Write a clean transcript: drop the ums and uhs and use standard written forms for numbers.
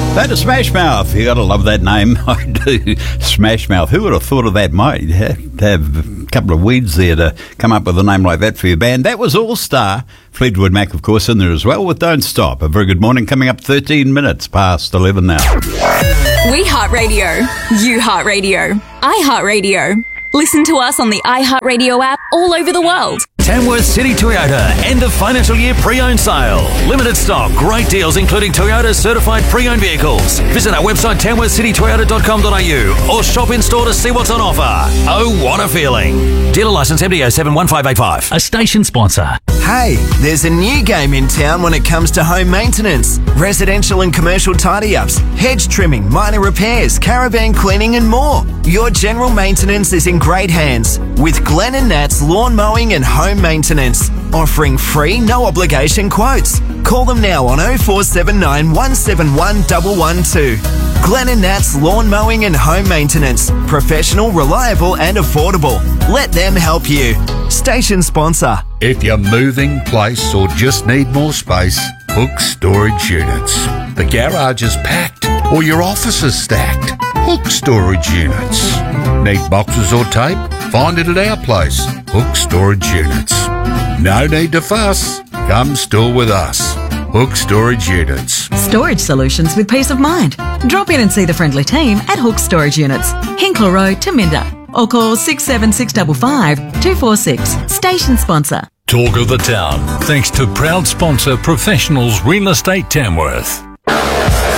That is Smash Mouth. You gotta love that name. I do. Smash Mouth. Who would have thought of that, mate? You have to have a couple of weeds there to come up with a name like that for your band. That was All Star. Fleetwood Mac, of course, in there as well with Don't Stop. A very good morning. Coming up 13 minutes past 11 now. We Heart Radio. You Heart Radio. I Heart Radio. Listen to us on the iHeartRadio app all over the world. Tamworth City Toyota, end of financial year pre-owned sale. Limited stock, great deals including Toyota certified pre-owned vehicles. Visit our website tamworthcitytoyota.com.au or shop in store to see what's on offer. Oh, what a feeling. Dealer licence MD 071585. A station sponsor. Hey, there's a new game in town when it comes to home maintenance. Residential and commercial tidy-ups, hedge trimming, minor repairs, caravan cleaning and more. Your general maintenance is in great hands with Glenn and Nat's Lawn Mowing and Home Maintenance, offering free, no obligation quotes. Call them now on 0479 171 112. Glenn and Nat's Lawn Mowing and Home Maintenance. Professional, reliable and affordable. Let them help you. Station sponsor. If you're moving, place or just need more space, Hook Storage Units. The garage is packed or your office is stacked. Hook Storage Units. Need boxes or tape? Find it at our place, Hook Storage Units. No need to fuss. Come store with us. Hook Storage Units. Storage solutions with peace of mind. Drop in and see the friendly team at Hook Storage Units, Hinkler Road, Taminda, or call 67655 246. Station sponsor. Talk of the town, thanks to proud sponsor Professionals Real Estate Tamworth.